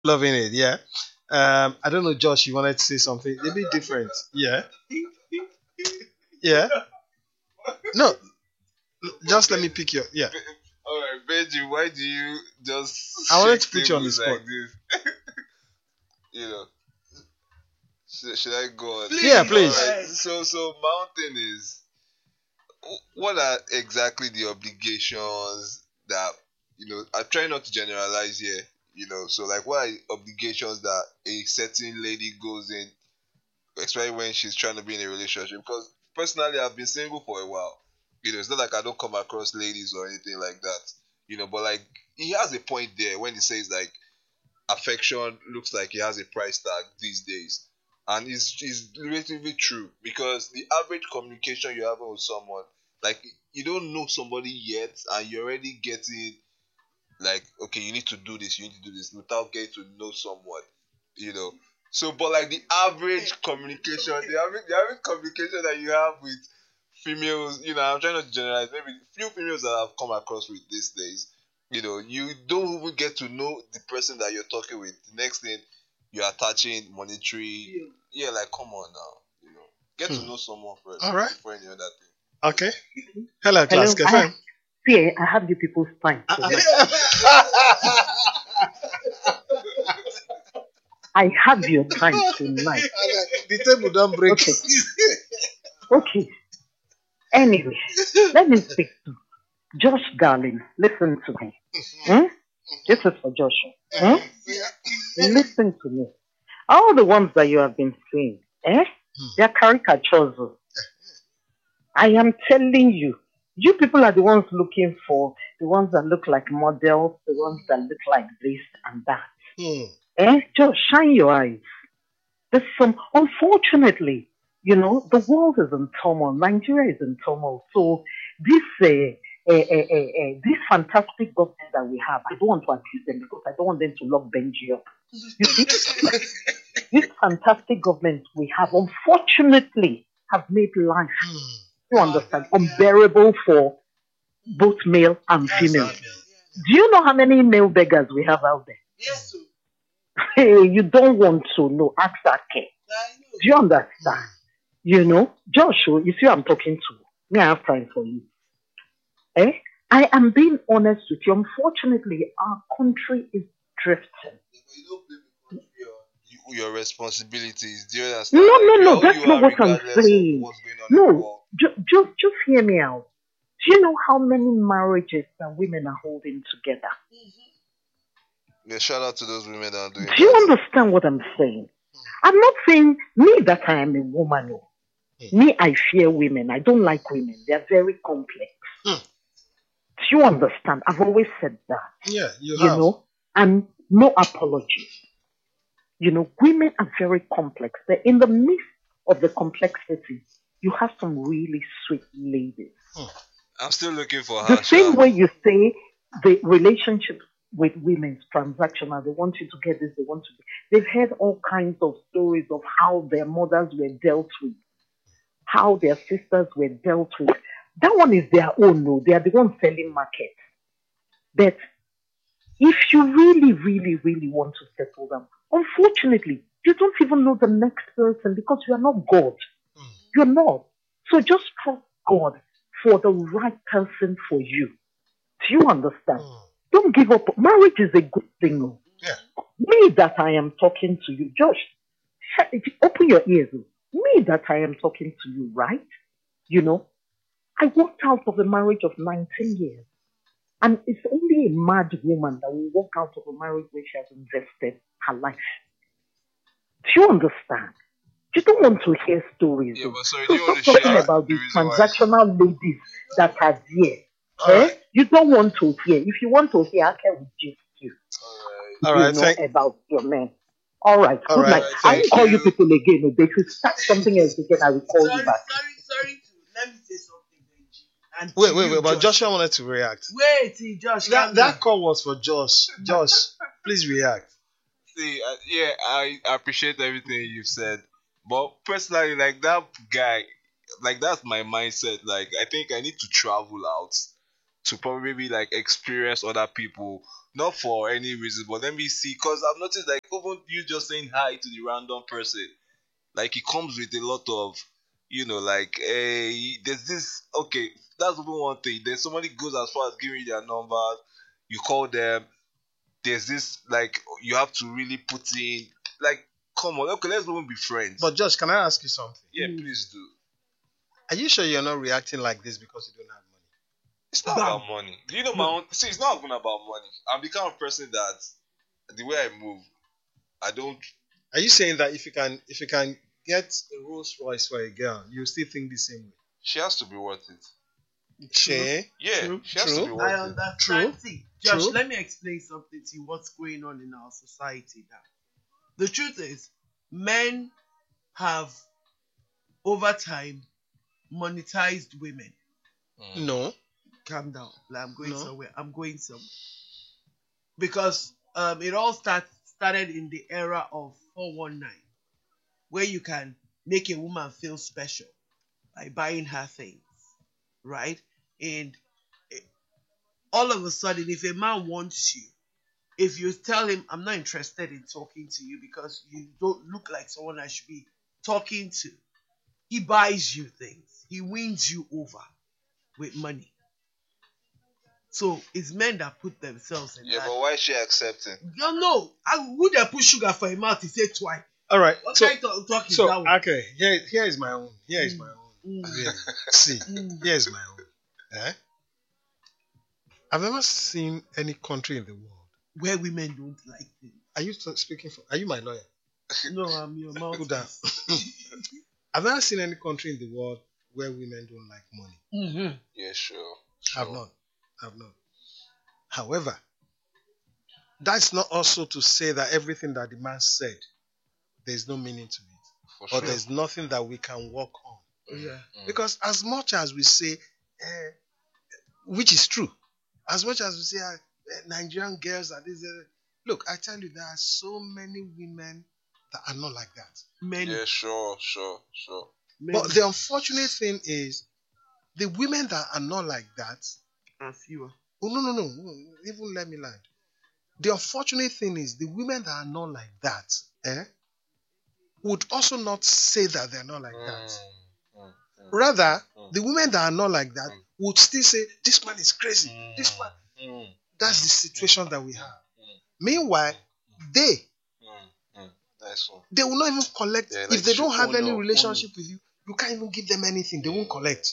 Loving it, yeah. I don't know, Josh, you wanted to say something a bit different. Yeah. Yeah. No, just let me pick your. Yeah. Alright, Benji, why do you just I wanted shake to put you on the tables spot. like this? You know, should I go on? Yeah, please. Alright, so mountain is what are exactly the obligations that I try not to generalize here. So like what are obligations that a certain lady goes in, especially when she's trying to be in a relationship? Because personally, I've been single for a while. It's not like I don't come across ladies or anything like that. But like he has a point there when he says like affection looks like it has a price tag these days. And it's relatively true because the average communication you're having with someone, like you don't know somebody yet, and you're already getting like, okay, you need to do this, you need to do this without getting to know someone, you know. So, but like the average communication, the average communication that you have with females, I'm trying not to generalize, maybe few females that I've come across with these days, you don't even get to know the person that you're talking with. The next thing, you're attaching monetary, yeah, like come on now, get to know someone first All right. before any other thing. Okay. Hello, class. Hello. Confirm. See, I have you people's time tonight. I have your time tonight. The table don't break. Okay. Okay. Anyway, let me speak to Josh, darling. Listen to me. Hmm? This is for Joshua. Hmm? Listen to me. All the ones that you have been seeing, they're caricatures. I am telling you, you people are the ones looking for the ones that look like models, the ones that look like this and that. Just shine your eyes. There's some, unfortunately, the world is in turmoil. Nigeria is in turmoil. So this fantastic government that we have, I don't want to accuse them because I don't want them to lock Benji up. You see, this fantastic government we have, unfortunately, have made life, you understand, unbearable for both male and female. Do you know how many male beggars we have out there? Yes, sir. Hey, you don't want to know. Ask that kid. Do you understand? Joshua, you see who I'm talking to. Me, I have time for you. I am being honest with you. Unfortunately, our country is drifting. You don't blame the country on your responsibilities. Do you understand? No. Like, That's not what I'm regardless of saying. what's going on in the No, world. just hear me out. Do you know how many marriages that women are holding together? Yeah, shout out to those women that are doing Do you that. understand what I'm saying? I'm not saying me that I am a woman. No. Me, I fear women. I don't like women. They're very complex. Do you understand? I've always said that. Yeah, you have. And no apology. Women are very complex. They're in the midst of the complexity. You have some really sweet ladies. I'm still looking for The her. same way you say the relationship with women is transactional. They want you to get this, they want to. They've heard all kinds of stories of how their mothers were dealt with, how their sisters were dealt with. That one is their own, no. They are the ones selling market. But if you really, really, really want to settle them, unfortunately, you don't even know the next person because you are not God. You're not. So just trust God for the right person for you. Do you understand? Don't give up. Marriage is a good thing. No? Yeah. Me that I am talking to you, Josh, open your ears. Me that I am talking to you, right? I walked out of a marriage of 19 years. And it's only a mad woman that will walk out of a marriage where she has invested her life. Do you understand? You don't want to hear stories. Yeah, but sorry, So do you want to stop talking share about the these reason why? transactional ladies that are there. Right. You don't want to hear. If you want to hear, I can just you. All right. About your men. All right. All Good right, night. I thank won't call you you. people again. If they should start something else again, I will call you back. Sorry. Let me say something, Benji. And Wait. But Joshua wanted to react. Wait, Josh. That call was for Josh. Josh, please react. See, I appreciate everything you've said, but personally, like that guy, like that's my mindset. Like I think I need to travel out. to probably like experience other people, not for any reason, but let me see. Because I've noticed like even you just saying hi to the random person, like it comes with a lot of, like there's this. Okay, that's even one thing. Then somebody goes as far as giving you their numbers, you call them. There's this like you have to really put in like, come on, okay, let's even be friends. But Josh, can I ask you something? Yeah, please do. Are you sure you're not reacting like this because you don't have money? It's not about money. Do you know my own? See, it's not even about money. I'm the kind of person that the way I move, I don't. Are you saying that if you can get a Rolls Royce for a girl, you still think the same way? She has to be worth it. She? Yeah, True, she has to true. be I worth it. understand. True. See, Josh, True. let me explain something to you. What's going on in our society now? The truth is, men have over time monetized women. No. Calm down. Like, I'm going No. somewhere. I'm going somewhere. Because it all started in the era of 419, where you can make a woman feel special by buying her things, right? And all of a sudden, if a man wants you, if you tell him, I'm not interested in talking to you because you don't look like someone I should be talking to, he buys you things. He wins you over with money. So it's men that put themselves in Yeah, that. but why is she accepting? You know, would they put sugar for a mouth? He said twice. All right. What So, kind of talk is that one? okay. Here is my own. Here is my own. Really. See, here is my own. Eh? I've never seen any country in the world. Where women don't like things. Are you speaking for? Are you my lawyer? No, I'm your mouth. Put down. I've never seen any country in the world where women don't like money. Mm-hmm. Yeah, sure. I've not. However, that's not also to say that everything that the man said, there's no meaning to it, For or sure. there's nothing that we can work on. Yeah. Because as much as we say, which is true, as much as we say Nigerian girls are this, look, I tell you, there are so many women that are not like that. Many. Yeah, sure. Many. But the unfortunate thing is, the women that are not like that. Are fewer. Oh no! Even let me land. The unfortunate thing is, the women that are not like that, would also not say that they're not like that. Rather, the women that are not like that would still say, this man is crazy. This man. That's the situation that we have. Meanwhile, they will not even collect. Yeah, If like they don't have any honor. relationship with you, you can't even give them anything. They won't collect.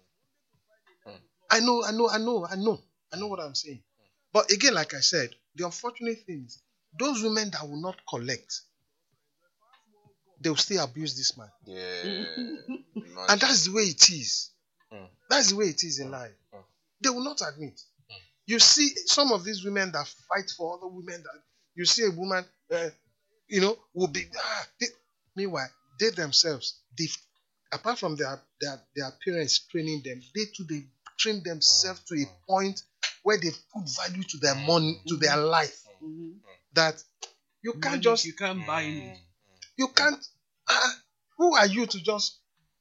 I know what I'm saying. But again, like I said, the unfortunate thing is, those women that will not collect, they will still abuse this man. Yeah. And that's the way it is. That's the way it is in life. They will not admit. You see some of these women that fight for other women, that you see a woman, will be. Meanwhile, they themselves, apart from their parents training them, they train themselves to a point where they put value to their money, to their life. That you can't Money, just. You can't buy it. You can't. Who are you to just,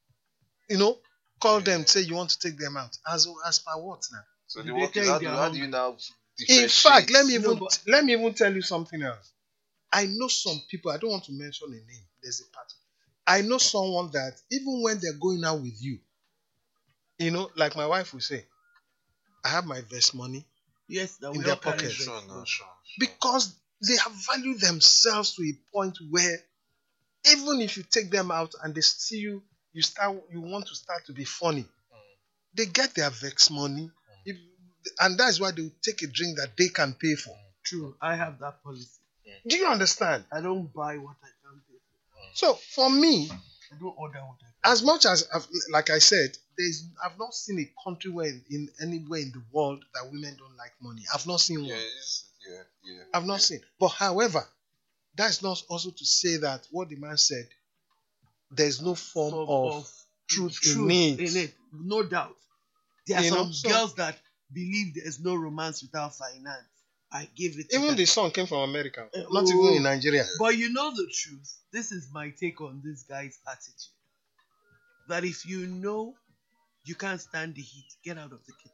call them, say you want to take them out? As per what now? So They what tell is, you how they're do you now In fact, let me No, even tell you something else. I know some people. I don't want to mention a name. There's a pattern. I know someone that even when they're going out with you, like my wife will say, I have my vest money Yes, that in we their all carry pockets. responsibility. Sure. Because they have valued themselves to a point where even if you take them out and they see you want to start to be funny, they get their vex money, and that's why they will take a drink that they can pay for. True, I have that policy. Do you understand? I don't buy what I can't pay for. So for me, I don't order what I can't. as much as like I said, I've not seen a country where in anywhere in the world that women don't like money. I've not seen one. Yeah. I've not seen. But however, that's not also to say that what the man said, there's no form of truth in it. No doubt. There are You know, some so- girls that believe there's no romance without finance. I give it to Even them. the song came from America, not Oh. even in Nigeria. But you know the truth. This is my take on this guy's attitude. That if you know you can't stand the heat, get out of the kitchen.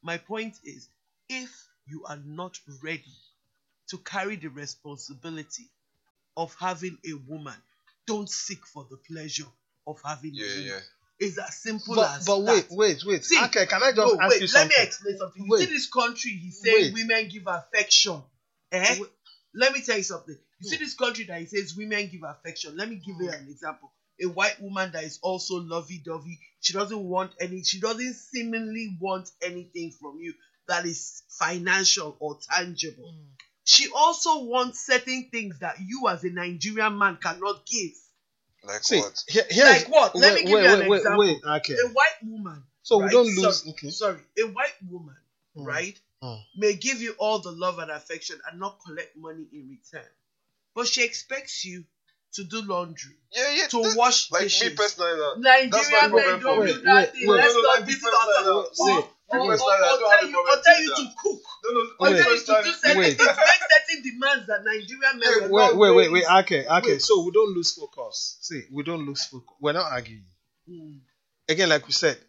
My point is, if you are not ready to carry the responsibility of having a woman, don't seek for the pleasure of having a woman. Yeah. It's as simple But as wait, that. wait. See, Okay, can I just ask you let me something? explain something. You Wait. see this country, he's saying Wait. women give affection. Eh? Wait. Let me tell you something. You see this country that he says women give affection. Let me give you an example. A white woman that is also lovey-dovey. She doesn't seemingly want anything from you that is financial or tangible. She also wants certain things that you as a Nigerian man cannot give. Like See, what? here's, Like what? Let me give you an example. Wait, okay. A white woman. So we right? don't lose. Okay. Sorry. A white woman, right, may give you all the love and affection and not collect money in return. But she expects you to do laundry, Yeah. to wash Like dishes. me personally, Nigerian men don't do that thing. Let's not visit ourselves. Or tell you to cook. Or tell you to do certain things, make certain demands that Nigerian men will not Wait. raise. Okay. So we don't lose focus. See, we don't lose focus. We're not arguing. Again, like we said,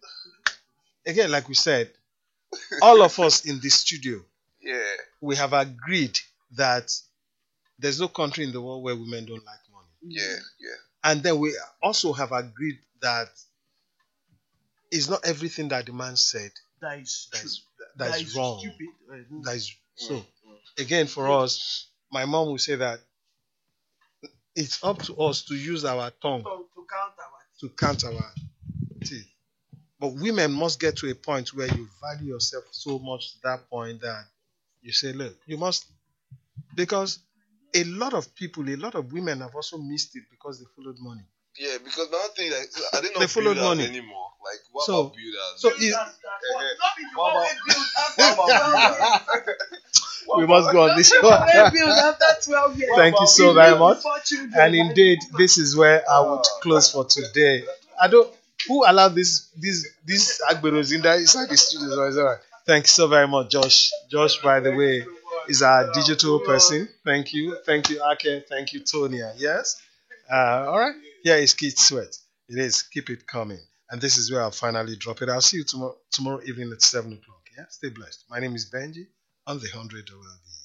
all of us in this studio, we have agreed that there's no country in the world where women don't like money. Yeah. And then we also have agreed that it's not everything that the man said That is true. that is wrong. Stupid. That is so. Again, for us, my mom will say that it's up to us to use our tongue to count our teeth. But women must get to a point where you value yourself so much to that point that you say, look, you must, because a lot of women have also missed it because they followed money. Yeah, because now thing like I didn't know They followed builders money anymore. Like what So- about builders? So we must go on this show. Thank you so very much. And indeed, this is where I would close for today. Who allowed these Agberos in there inside the studio? So it's all right. Thank you so very much, Josh. Josh, by the way, is our digital person. Thank you, Ake. Thank you, Tonia. Yes. All right. Here is Keith Sweat. It is. Keep it coming. And this is where I'll finally drop it. I'll see you tomorrow evening at 7 o'clock. Yeah. Stay blessed. My name is Benji on the 100 OLD.